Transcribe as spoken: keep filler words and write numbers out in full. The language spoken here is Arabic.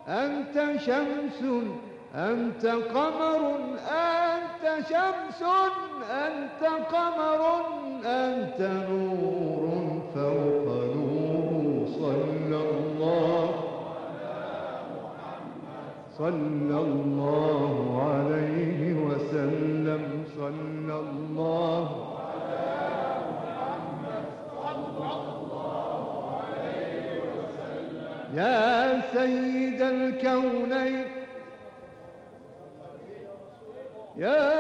أنت شمس أنت قمر أنت شمس أنت قمر أنت نور فوق نور. صلى الله صلى الله عليه وسلم. صلى الله يا سيد الكونين يا